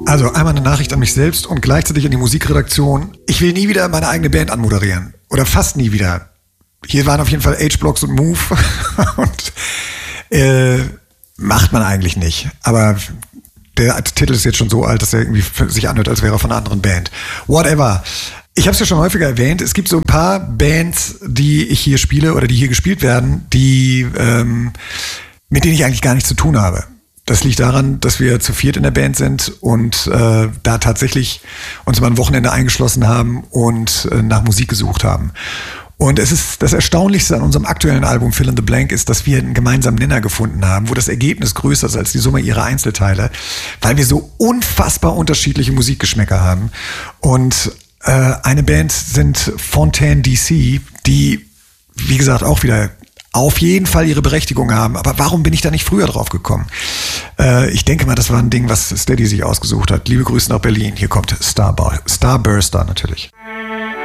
Also einmal eine Nachricht an mich selbst und gleichzeitig an die Musikredaktion. Ich will nie wieder meine eigene Band anmoderieren. Oder fast nie wieder. Hier waren auf jeden Fall H-Blocks und Move. Und macht man eigentlich nicht. Aber der Titel ist jetzt schon so alt, dass er irgendwie sich anhört, als wäre er von einer anderen Band. Whatever. Ich habe es ja schon häufiger erwähnt, es gibt so ein paar Bands, die ich hier spiele oder die hier gespielt werden, die mit denen ich eigentlich gar nichts zu tun habe. Das liegt daran, dass wir zu viert in der Band sind und da tatsächlich uns mal ein Wochenende eingeschlossen haben und nach Musik gesucht haben. Und es ist das Erstaunlichste an unserem aktuellen Album Fill in the Blank ist, dass wir einen gemeinsamen Nenner gefunden haben, wo das Ergebnis größer ist als die Summe ihrer Einzelteile, weil wir so unfassbar unterschiedliche Musikgeschmäcker haben. Und eine Band sind Fontaine DC, die, wie gesagt, auch wieder auf jeden Fall ihre Berechtigung haben. Aber warum bin ich da nicht früher drauf gekommen? Ich denke mal, das war ein Ding, was Steady sich ausgesucht hat. Liebe Grüße nach Berlin. Hier kommt Starburster natürlich.